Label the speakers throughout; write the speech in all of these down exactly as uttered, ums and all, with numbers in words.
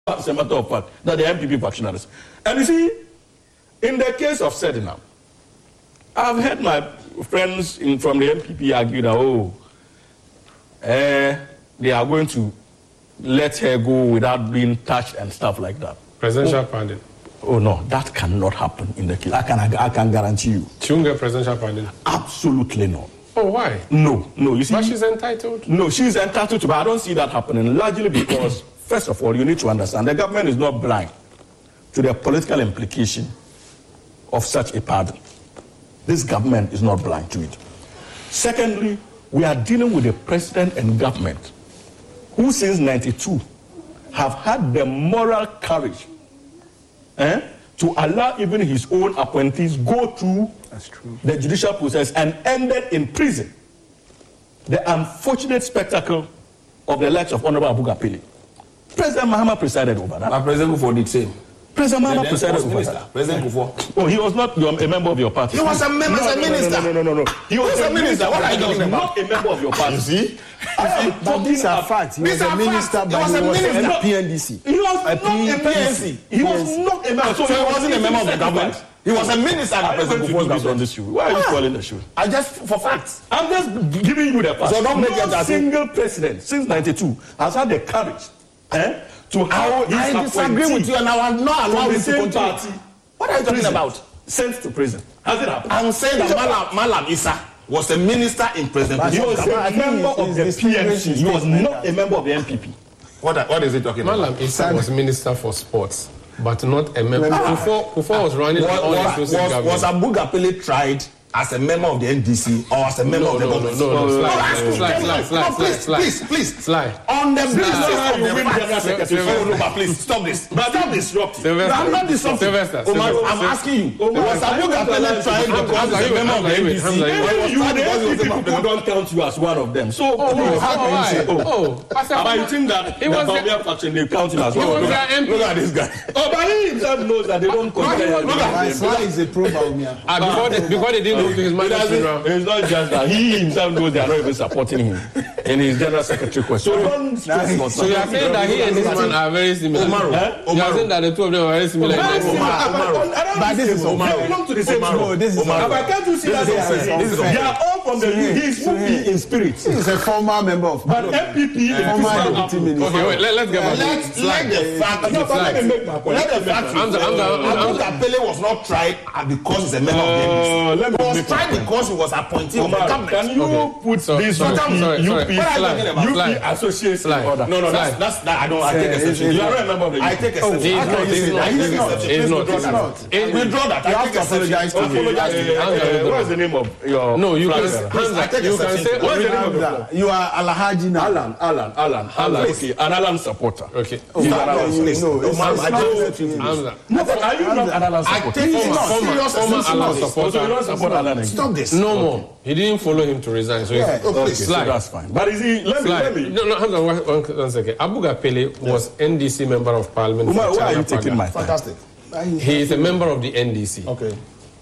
Speaker 1: as a matter of fact, that the M P P factionaries. And you see, in the case of Sedina, I've heard my friends in, from the M P P argue that, oh, eh, they are going to let her go without being touched and stuff like that.
Speaker 2: Presidential
Speaker 1: oh,
Speaker 2: pardon.
Speaker 1: Oh, no, that cannot happen in the case. I can, I can guarantee you.
Speaker 2: She won't get presidential pardon?
Speaker 1: Absolutely not.
Speaker 2: Oh, why?
Speaker 1: No, no. You see,
Speaker 2: but she's entitled.
Speaker 1: No, she's entitled to, but I don't see that happening, largely because, first of all, you need to understand the government is not blind to the political implication of such a pardon. This government is not blind to it. Secondly, we are dealing with a president and government who since ninety-two have had the moral courage eh, to allow even his own appointees go through That's true. the judicial process and ended in prison. The unfortunate spectacle of the likes of Honorable Abu Gapele. President Mahama presided over that.
Speaker 3: But President Kufuor did same.
Speaker 1: President Mahama presided over that.
Speaker 3: President Kufuor.
Speaker 1: Oh, he was not your, a member of your party.
Speaker 3: He was a member,
Speaker 1: no,
Speaker 3: a
Speaker 1: no,
Speaker 3: minister.
Speaker 1: No, no, no, no, no. He was,
Speaker 3: was a minister. What are you talking about?
Speaker 1: Not a member of your party.
Speaker 3: You see?
Speaker 4: But these are facts. He was a minister, but he was a P N D C.
Speaker 1: He was not a
Speaker 3: P N C.
Speaker 1: He was not a member.
Speaker 3: So he wasn't a member of the government. He was a minister at President Kufuor's government
Speaker 1: on this show. Why are you calling the show?
Speaker 3: I just for facts.
Speaker 1: I'm just giving you the facts.
Speaker 3: So don't make it
Speaker 1: no
Speaker 3: as
Speaker 1: single president since ninety-two has had the courage eh, to
Speaker 3: how I disagree with you, and I will not allow you to continue. Party. What are you talking about?
Speaker 1: Sent to prison. Has it happened?
Speaker 3: I'm saying that Malam, Malam Issa was a minister in President Kufuor's
Speaker 1: He was a member of the P N C. He was not a member of the M P P.
Speaker 3: What, what is he talking
Speaker 2: Malam
Speaker 3: about?
Speaker 2: Malam Issa was minister for sports, but not a member. Kufuor, Kufuor was running
Speaker 3: was,
Speaker 2: all
Speaker 3: was,
Speaker 2: was,
Speaker 3: was, was Abu Gapele tried as a member of the N D C or as a member
Speaker 2: no,
Speaker 3: of the
Speaker 2: no,
Speaker 3: government?
Speaker 2: No, no, no,
Speaker 3: no.
Speaker 2: Slide, slide, slide, slide, slide.
Speaker 3: Please, please,
Speaker 2: slide.
Speaker 3: On the basis
Speaker 1: of
Speaker 3: the
Speaker 1: win general secretary.
Speaker 3: Oh, no, but please, stop this.
Speaker 1: But stop disrupting.
Speaker 3: I'm not disrupting. Omar, I'm asking you. Was Abu Gapele tried because he's a member of the N D C?
Speaker 1: You people don't count you as one of them. So,
Speaker 2: how can you say? Oh,
Speaker 1: but you think that the Bawumia faction, they count him as one of them?
Speaker 3: Look at this guy.
Speaker 1: Oh, but he himself knows that they don't consider him.
Speaker 4: Look at this. Why is a pro Bawumia?
Speaker 2: Because they didn't move to his mother's
Speaker 1: it's not just that. He himself knows they are not even supporting him in his general secretary question. So, don't stress
Speaker 2: so you are saying that he and this man are very similar?
Speaker 3: Umaru.
Speaker 2: Eh? You are saying that the two of them are very similar?
Speaker 1: But this is Umaru. They belong to the same school. This is Umaru. But can't you see that? They are all from the He's movie in spirit.
Speaker 4: He is a former member of
Speaker 1: But M P P is
Speaker 4: former deputy minister.
Speaker 2: Okay, wait, let, let's get back.
Speaker 3: Let, let the fact. No, let me make my point. Let the fact. Abu Gapele was not tried because he's a member of the N D C. He was tried because he was appointed of the government.
Speaker 1: Can you
Speaker 2: okay.
Speaker 1: put
Speaker 2: so,
Speaker 1: this
Speaker 2: sorry,
Speaker 1: U P,
Speaker 2: sorry,
Speaker 1: U P,
Speaker 2: sorry.
Speaker 1: U P association in order?
Speaker 3: No, no, that's, that's that. I don't. I take exception.
Speaker 1: You are not a member of the U P.
Speaker 3: I take exception.
Speaker 2: He's not. He's not. He's not. He's not.
Speaker 3: Withdraw that. I take exception.
Speaker 1: What is the name of your?
Speaker 2: No, you can.
Speaker 3: You can
Speaker 2: say.
Speaker 1: What is the name of your?
Speaker 4: You are Alhaji now.
Speaker 1: Alan, Alan, Alan, Alan. Okay, an Alan supporter.
Speaker 2: Okay.
Speaker 1: You are Alan supporter.
Speaker 2: Hamza.
Speaker 1: No, but are you not an Alan supporter?
Speaker 3: I take serious
Speaker 2: Former Alan supporter.
Speaker 1: So you don't support Alan again?
Speaker 3: Stop this.
Speaker 2: No more. He didn't follow him to resign. So
Speaker 4: Yeah.
Speaker 3: Oh, please.
Speaker 1: So that's fine. But is he? Let me. Let me.
Speaker 2: No, no, Hamza, one, one, one second. Abu Gapele was N D C member of parliament.
Speaker 1: Umar, why are you taking my time?
Speaker 3: Fantastic.
Speaker 2: He is a member of the N D C.
Speaker 3: Okay.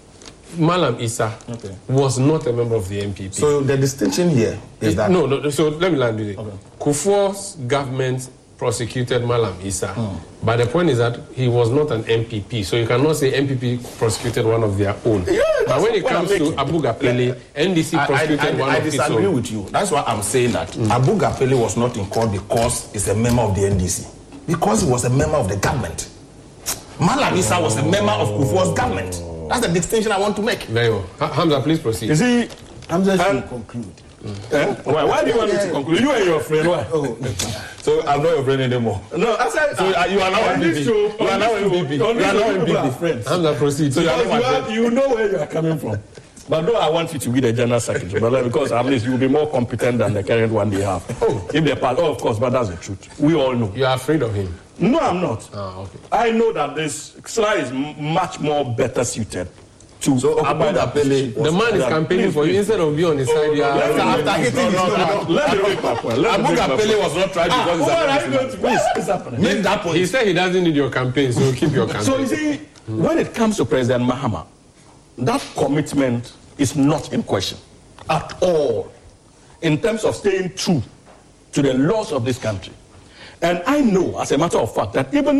Speaker 2: Malam Issa
Speaker 3: Okay.
Speaker 2: was not a member of the M P P.
Speaker 3: So the distinction here is that
Speaker 2: no, no. So let me land with it.
Speaker 3: Okay.
Speaker 2: Kufuor's government prosecuted Malam Issa, hmm. but the point is that he was not an M P P. So you cannot say M P P prosecuted one of their own.
Speaker 1: Yeah,
Speaker 2: but when it comes to Abu Gapele, N D C prosecuted
Speaker 3: I, I, I,
Speaker 2: one
Speaker 3: I
Speaker 2: of its own.
Speaker 3: I disagree with you. That's why I'm saying that mm. Abu Gapele was not in court because he's a member of the N D C. Because he was a member of the government. Malam Issa was a member of Kufuor's government. That's the distinction I want to make.
Speaker 2: Very well. Hamza, please proceed.
Speaker 1: You see,
Speaker 4: Hamza should conclude.
Speaker 1: Mm. Eh? Why, why do you want me to conclude? You and your friend, why?
Speaker 4: Oh.
Speaker 3: So I'm not your friend anymore.
Speaker 1: No, I said,
Speaker 3: so uh, you are now M P P. You are now M P P. You are now M P P.
Speaker 2: Hamza, proceed.
Speaker 1: So you, are, you, are, you know where you are coming from. But no, I want you to be the general secretary, brother, because at least you will be more competent than the current one they have. Oh, if they part, oh, of course, but that's the truth. We all know.
Speaker 2: You are afraid of him?
Speaker 1: No, I'm not.
Speaker 2: Ah, okay.
Speaker 1: I know that this Sly is m- much more better suited to
Speaker 3: so Abu Gapele.
Speaker 2: The man is campaigning for you instead of being on his
Speaker 1: oh,
Speaker 2: side. You are
Speaker 3: after hitting
Speaker 1: no, no, no, no. Let me make my point. Abu
Speaker 3: Gapele was not tried because
Speaker 1: ah,
Speaker 3: he's
Speaker 1: a
Speaker 3: Make that point.
Speaker 2: He said he doesn't need your campaign, so keep your campaign.
Speaker 1: So you see, mm. when it comes to President Mahama, that commitment is not in question at all in terms of staying true to the laws of this country And I know, as a matter of fact, that even